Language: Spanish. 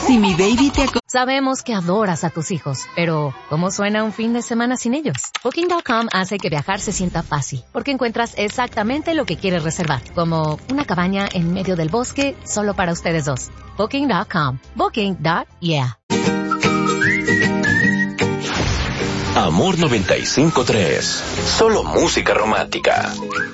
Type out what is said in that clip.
Si mi baby te Sabemos que adoras a tus hijos, pero ¿cómo suena un fin de semana sin ellos? Booking.com hace que viajar se sienta fácil, porque encuentras exactamente lo que quieres reservar, como una cabaña en medio del bosque solo para ustedes dos. Booking.com. Booking.yeah. Amor 95.3. Solo música romántica.